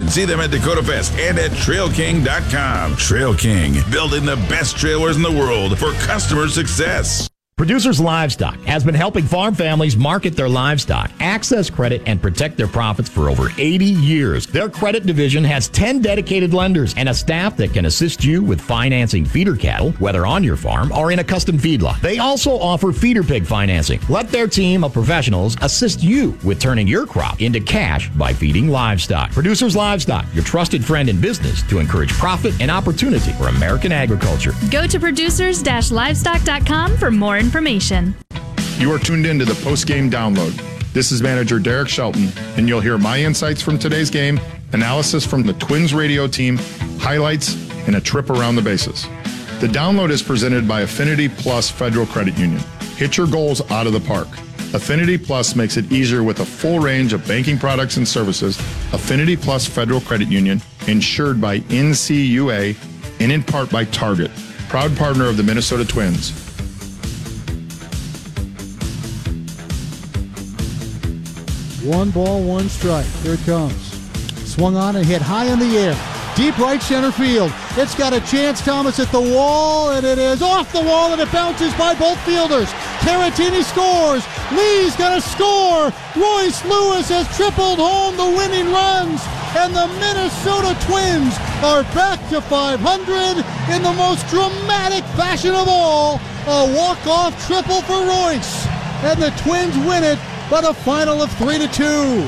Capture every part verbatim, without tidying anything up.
See them at Dakota Fest and at trail king dot com. Trail King, building the best trailers in the world for customer success. Producers Livestock has been helping farm families market their livestock, access credit, and protect their profits for over eighty years. Their credit division has ten dedicated lenders and a staff that can assist you with financing feeder cattle, whether on your farm or in a custom feedlot. They also offer feeder pig financing. Let their team of professionals assist you with turning your crop into cash by feeding livestock. Producers Livestock, your trusted friend in business to encourage profit and opportunity for American agriculture. Go to producers livestock dot com for more information. information. You are tuned in to the post-game download. This is manager Derek Shelton, and you'll hear my insights from today's game, analysis from the Twins radio team, highlights, and a trip around the bases. The download is presented by Affinity Plus Federal Credit Union. Hit your goals out of the park. Affinity Plus makes it easier with a full range of banking products and services. Affinity Plus Federal Credit Union, insured by N C U A and in part by Target, proud partner of the Minnesota Twins. One ball, one strike. Here it comes. Swung on and hit high in the air. Deep right center field. It's got a chance, Thomas, at the wall, and it is off the wall, and it bounces by both fielders. Caratini scores. Lee's going to score. Royce Lewis has tripled home the winning runs, and the Minnesota Twins are back to five hundred in the most dramatic fashion of all. A walk-off triple for Royce, and the Twins win it by a final of three to two.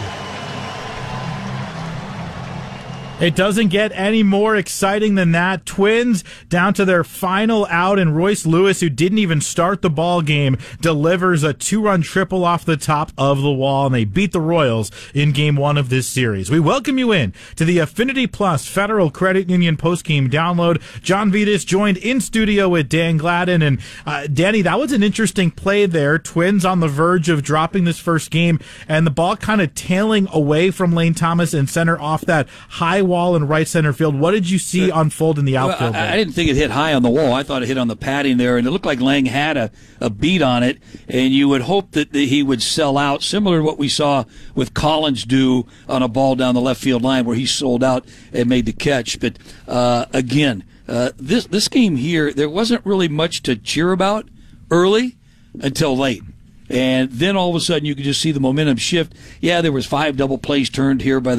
It doesn't get any more exciting than that. Twins down to their final out, and Royce Lewis, who didn't even start the ball game, delivers a two-run triple off the top of the wall, and they beat the Royals in game one of this series. We welcome you in to the Affinity Plus Federal Credit Union postgame download. John Vitas joined in studio with Dan Gladden, and uh, Danny, that was an interesting play there. Twins on the verge of dropping this first game, and the ball kind of tailing away from Lane Thomas in center off that high wall in right center field. What did you see unfold in the outfield? Well, I, I didn't think it hit high on the wall. I thought it hit on the padding there, and it looked like Lang had a, a beat on it, and you would hope that the, he would sell out, similar to what we saw with Collins do on a ball down the left field line where he sold out and made the catch. But uh, again, uh, this, this game here, there wasn't really much to cheer about early until late. And then all of a sudden you could just see the momentum shift. Yeah, there was five double plays turned here by the